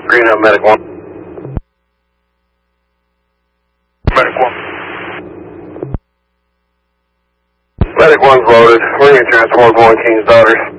Green up, Medic 1. Medic 1. Medic 1's loaded. We're going to transport 1 King's Daughters.